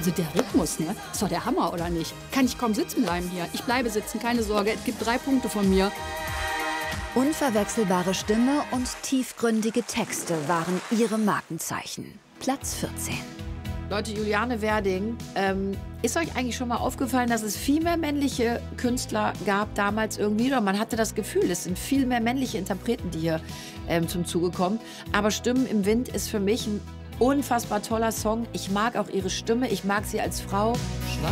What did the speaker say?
Also der Rhythmus, ne? Ist doch der Hammer, oder nicht? Kann ich kaum sitzen bleiben hier. Ich bleibe sitzen, keine Sorge. Es gibt 3 Punkte von mir. Unverwechselbare Stimme und tiefgründige Texte waren ihre Markenzeichen. Platz 14. Leute, Juliane Werding, ist euch eigentlich schon mal aufgefallen, dass es viel mehr männliche Künstler gab damals irgendwie? Oder man hatte das Gefühl, es sind viel mehr männliche Interpreten, die hier zum Zuge kommen. Aber Stimmen im Wind ist für mich ein unfassbar toller Song. Ich mag auch ihre Stimme, ich mag sie als Frau.